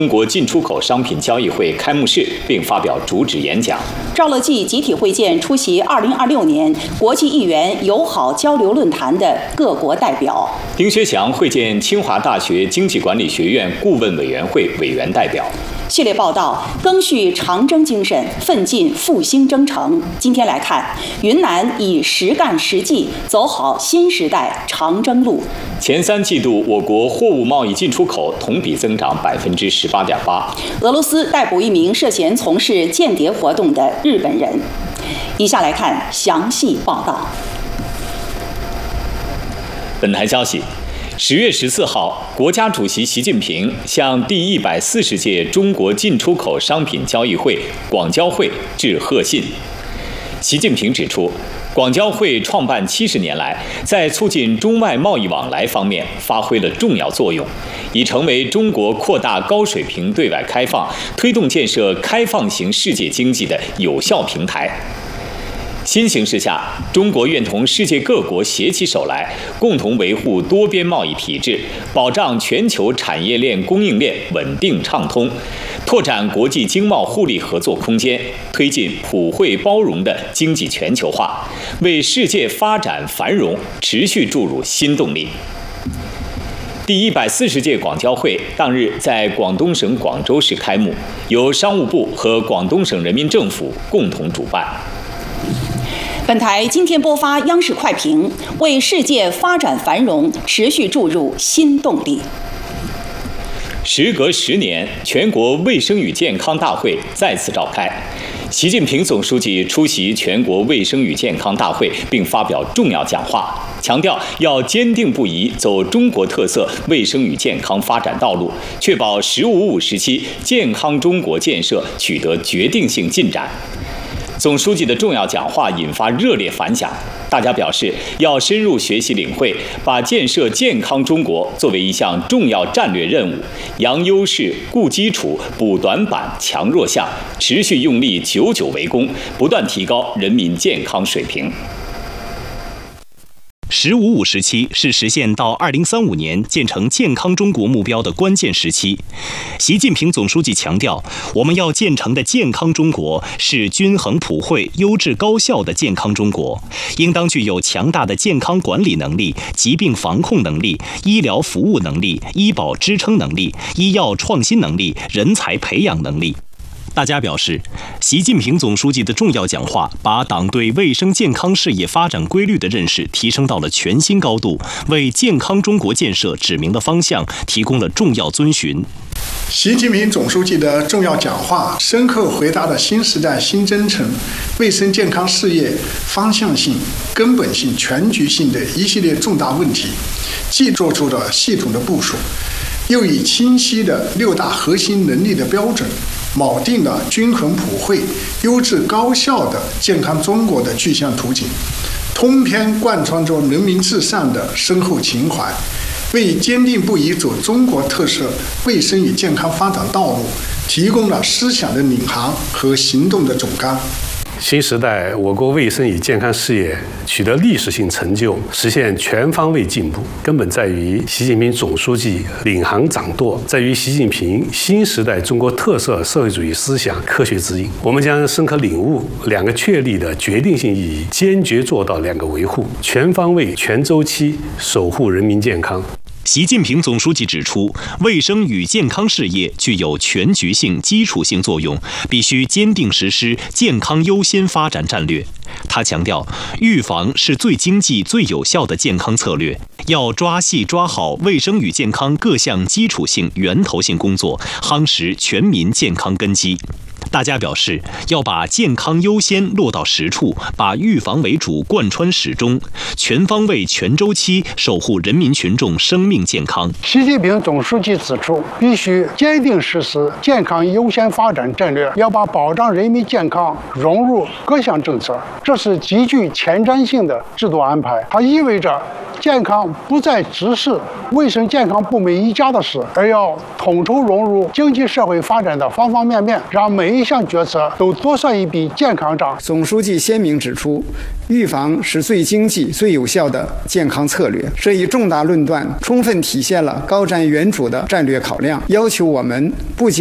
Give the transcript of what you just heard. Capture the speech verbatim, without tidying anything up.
中国进出口商品交易会开幕式，并发表主旨演讲。 赵乐际集体会见出席二零二六年国际议员友好交流论坛的各国代表。 丁薛祥会见清华大学经济管理学院顾问委员会委员代表。 系列报道赓续长征精神，奋进复兴征程。今天来看，云南以实干实际走好新时代长征路。 前三季度，我国货物贸易进出口同比增长百分之十八点八。 俄罗斯逮捕一名涉嫌从事间谍活动的日本人。以下来看详细报道。 本台消息。十月十四号，国家主席习近平向第一百四十届中国进出口商品交易会广交会致贺信。习近平指出，广交会创办七十年来，在促进中外贸易往来方面发挥了重要作用，已成为中国扩大高水平对外开放、推动建设开放型世界经济的有效平台。新形势下，中国愿同世界各国携起手来，共同维护多边贸易体制，保障全球产业链供应链稳定畅通，拓展国际经贸互利合作空间，推进普惠包容的经济全球化，为世界发展繁荣持续注入新动力。第一百四十届广交会当日在广东省广州市开幕，由商务部和广东省人民政府共同主办。 本台今天播发央视快评，为世界发展繁荣持续注入新动力。 时隔十年，全国卫生与健康大会再次召开，习近平总书记出席全国卫生与健康大会，并发表重要讲话，强调要坚定不移走中国特色卫生与健康发展道路，确保“十五五”时期健康中国建设取得决定性进展。总书记的重要讲话引发热烈反响，大家表示要深入学习领会，把建设健康中国作为一项重要战略任务，扬优势、固基础、补短板、强弱项，持续用力，久久为功，不断提高人民健康水平。 十五五时期是实现到二零三五年建成健康中国目标的关键时期。习近平总书记强调，我们要建成的健康中国是均衡普惠、优质高效的健康中国，应当具有强大的健康管理能力、疾病防控能力、医疗服务能力、医保支撑能力、医药创新能力、人才培养能力。大家表示，习近平总书记的重要讲话把党对卫生健康事业发展规律的认识提升到了全新高度，为健康中国建设指明了方向，提供了重要遵循。 习近平总书记的重要讲话深刻回答了新时代新征程卫生健康事业方向性、根本性、全局性的一系列重大问题，既做出了系统的部署，又以清晰的六大核心能力的标准，铆定了均衡普惠、优质高效的健康中国的具象图景，通篇贯穿着人民至上的深厚情怀，为坚定不移走中国特色卫生与健康发展道路提供了思想的领航和行动的总纲。 新时代我国卫生与健康事业取得历史性成就，实现全方位进步，根本在于习近平总书记领航掌舵，在于习近平新时代中国特色社会主义思想科学指引。我们将深刻领悟两个确立的决定性意义，坚决做到两个维护，全方位、全周期守护人民健康。 习近平总书记指出，卫生与健康事业具有全局性、基础性作用，必须坚定实施健康优先发展战略。他强调，预防是最经济、最有效的健康策略，要抓细抓好卫生与健康各项基础性、源头性工作，夯实全民健康根基。大家表示，要把健康优先落到实处，把预防为主贯穿始终，全方位、全周期守护人民群众生命健康。 习近平总书记指出，必须坚定实施健康优先发展战略，要把保障人民健康融入各项政策，这是极具前瞻性的制度安排。它意味着健康不再只是卫生健康部门一家的事，而要统筹融入经济社会发展的方方面面，让每一一项决策都多算一笔健康账。 总书记鲜明指出，预防是最经济、最有效的健康策略。这一重大论断充分体现了高瞻远瞩的战略考量，要求我们不仅